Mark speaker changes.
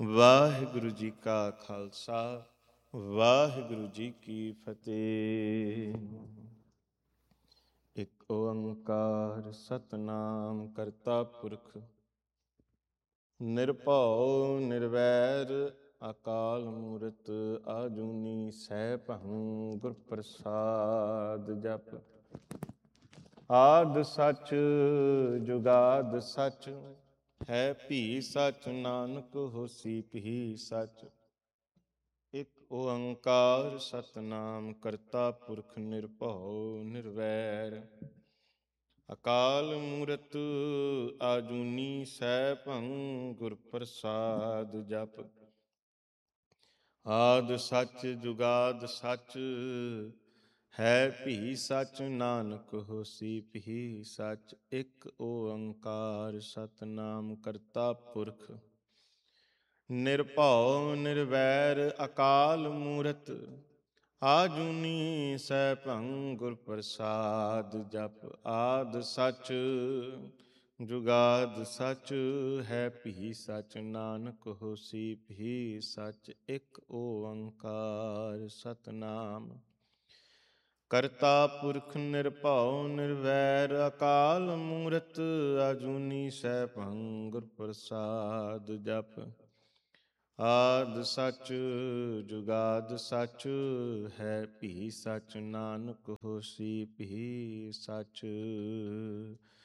Speaker 1: ਵਾਹਿਗੁਰੂ ਜੀ ਕਾ ਖਾਲਸਾ, ਵਾਹਿਗੁਰੂ ਜੀ ਕੀ ਫਤਿਹ। ਇੱਕ ਓੰਕਾਰ ਸਤਿਨਾਮ ਕਰਤਾ ਪੁਰਖ, ਨਿਰਭਉ ਨਿਰਵੈਰ ਅਕਾਲ ਮੂਰਤ, ਆਜੂਨੀ ਸੈਭੰ ਗੁਰ ਪ੍ਰਸਾਦ। ਜਪ ਆਦਿ ਸਚ ਜੁਗਾਦ ਸਚ, ਹੈ ਭੀ ਸਚ ਨਾਨਕ ਹੋਸੀ ਭੀ ਸਚ। ਇੱਕ ਓੰਕਾਰ ਸਤਿਨਾਮ ਕਰਤਾ ਪੁਰਖ, ਨਿਰਭਉ ਨਿਰਵੈਰ ਅਕਾਲ ਮੂਰਤ, ਆਜੂਨੀ ਸੈਭੰ ਗੁਰ ਪ੍ਰਸਾਦ। ਜਪ ਆਦਿ ਸਚ ਜੁਗਾਦ ਸਚ, ਹੈ ਭੀ ਸਚ ਨਾਨਕ ਹੋਸੀ ਭੀ ਸਚ। ਇੱਕ ਓੰਕਾਰ ਸਤਿਨਾਮ ਕਰਤਾ ਪੁਰਖ, ਨਿਰਭਉ ਨਿਰਵੈਰ ਅਕਾਲ ਮੂਰਤ, ਆਜੂਨੀ ਸੈਭੰ ਗੁਰ ਪ੍ਰਸਾਦ। ਜਪ ਆਦਿ ਸਚ ਜੁਗਾਦ ਸਚ, ਹੈ ਭੀ ਸਚ ਨਾਨਕ ਹੋਸੀ ਭੀ ਸਚ। ਇੱਕ ਓੰਕਾਰ ਸਤਿਨਾਮ ਕਰਤਾ ਪੁਰਖ, ਨਿਰਭਉ ਨਿਰਵੈਰ ਅਕਾਲ ਮੂਰਤ, ਆਜੂਨੀ ਸੈਭੰ ਗੁਰ ਪ੍ਰਸਾਦ। ਜਪ ਆਦਿ ਸਚ ਜੁਗਾਦ ਸਚ, ਹੈ ਭੀ ਸਚ ਨਾਨਕ ਹੋਸੀ ਭੀ ਸਚ।